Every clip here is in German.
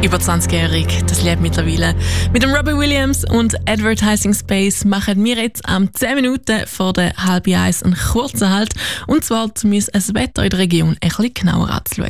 Über 20-jährig, das lebt mittlerweile. Mit dem Robbie Williams und Advertising Space machen wir jetzt am 10 Minuten vor der 12:30 einen kurzen Halt. Und zwar, um uns das Wetter in der Region ein bisschen genauer anzuschauen.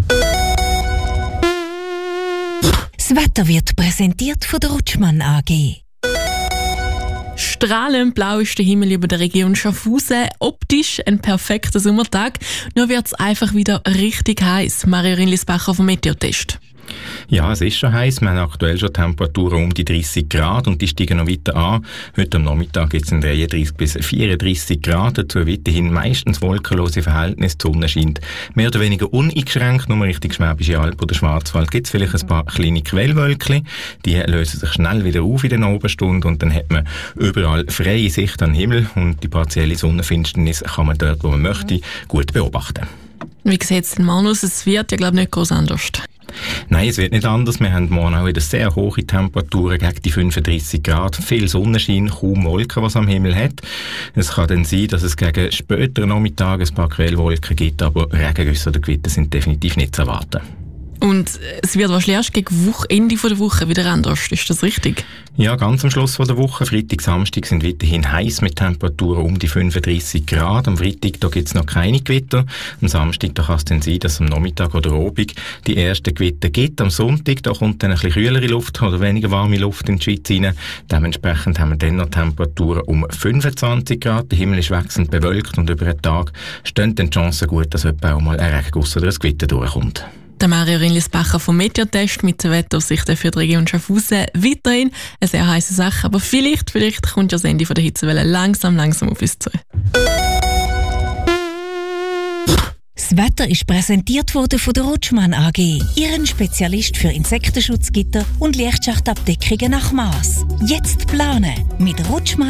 Das Wetter wird präsentiert von der Rutschmann AG. Strahlend blau ist der Himmel über der Region Schaffhausen. Optisch ein perfekter Sommertag. Nur wird es einfach wieder richtig heiß. Mario Rinlisbacher vom Meteotest. Ja, es ist schon heiß. Wir haben aktuell schon Temperaturen um die 30 Grad und die steigen noch weiter an. Heute am Nachmittag gibt es 33 bis 34 Grad. Dazu weiterhin meistens wolkenlose Verhältnisse. Die Sonne scheint mehr oder weniger uneingeschränkt. Nur Richtung Schwäbische Alb oder Schwarzwald gibt es vielleicht ein paar kleine Quellwölkchen. Die lösen sich schnell wieder auf in den Abendstunden und dann hat man überall freie Sicht an den Himmel und die partielle Sonnenfinsternis kann man dort, wo man möchte, gut beobachten. Wie sieht es denn mal aus? Es wird ja, glaube ich, nicht groß anders. Nein, es wird nicht anders. Wir haben morgen auch wieder sehr hohe Temperaturen, gegen die 35 Grad. Viel Sonnenschein, kaum Wolken, was am Himmel hat. Es kann dann sein, dass es gegen späteren Nachmittag ein paar Quellwolken gibt, aber Regengüsse oder Gewitter sind definitiv nicht zu erwarten. Und es wird wahrscheinlich erst gegen Ende der Woche wieder anders. Ist das richtig? Ja, ganz am Schluss der Woche, Freitag, Samstag, sind weiterhin heiß mit Temperaturen um die 35 Grad. Am Freitag gibt es noch keine Gewitter. Am Samstag kann es dann sein, dass am Nachmittag oder Abend die ersten Gewitter gibt. Am Sonntag da kommt dann ein bisschen kühlere Luft oder weniger warme Luft in die Schweiz rein. Dementsprechend haben wir dann noch Temperaturen um 25 Grad. Der Himmel ist wechselnd bewölkt und über den Tag stehen dann die Chancen gut, dass etwa auch mal ein Regenguss oder ein Gewitter durchkommt. Der Mario Rinlisbacher vom Meteotest mit der Wetteraussichten für die Region Schaffhausen. Weiterhin eine sehr heisse Sache, aber vielleicht kommt ja das Ende der Hitzewelle langsam auf uns zu. Das Wetter ist präsentiert worden von der Rutschmann AG, Ihren Spezialist für Insektenschutzgitter und Lichtschachtabdeckungen nach Maß. Jetzt planen mit Rutschmann.